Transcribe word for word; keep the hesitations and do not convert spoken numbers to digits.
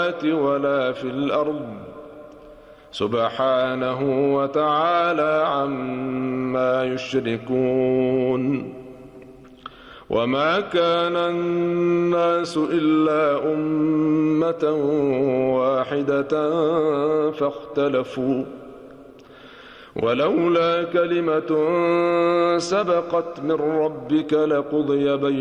السماوات ولا في الأرض سبحانه وتعالى عما يشركون. وما كان الناس إلا أمة واحدة فاختلفوا ولولا كلمة سبقت من ربك لقضي بينهم